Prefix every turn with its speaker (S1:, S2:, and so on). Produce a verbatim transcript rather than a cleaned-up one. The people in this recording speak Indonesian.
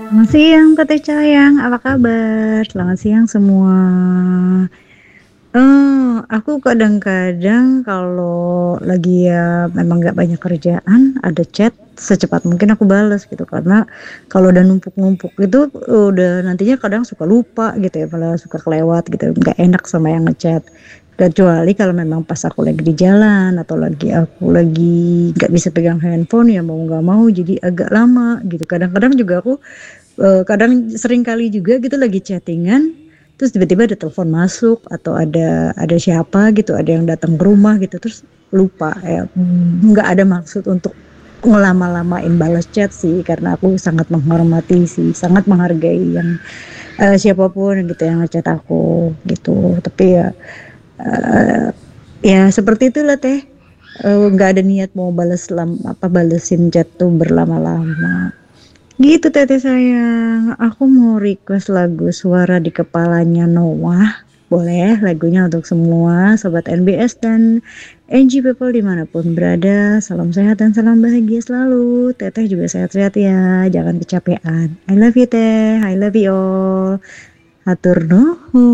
S1: Selamat siang Teteh Sayang, apa kabar? Selamat siang semua. Eh, aku kadang-kadang kalau lagi ya memang nggak banyak kerjaan, ada chat secepat mungkin aku bales gitu karena kalau udah numpuk-numpuk itu udah nantinya kadang suka lupa gitu ya, malah suka kelewat gitu, nggak enak sama yang ngechat. Kecuali kalau memang pas aku lagi di jalan atau lagi aku lagi nggak bisa pegang handphone ya mau nggak mau jadi agak lama gitu. Kadang-kadang juga aku eh, kadang sering kali juga gitu lagi chattingan terus tiba-tiba ada telepon masuk atau ada ada siapa gitu ada yang datang ke rumah gitu terus lupa ya mm, nggak ada maksud untuk ngelama-lamain balas chat sih karena aku sangat menghormati sih sangat menghargai yang eh, siapapun gitu yang ngechat aku gitu tapi ya eh, ya seperti itulah teh. Eh, nggak ada niat mau balas lam, apa balesin chat tuh berlama-lama. Gitu Tete sayang, aku mau request lagu Suara di Kepalanya Noah. Boleh lagunya untuk semua Sobat N B S dan N G People dimanapun berada. Salam sehat dan salam bahagia selalu. Teteh juga sehat-sehat ya, jangan kecapean. I love you Teh, I love you all. Hatur nuhun.